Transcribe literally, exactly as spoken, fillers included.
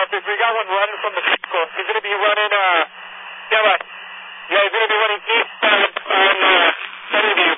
Northeast. We got one running from the vehicle. He's going to be running, uh, yeah, but, yeah, he's going to be running east on, on uh, Sunnyview.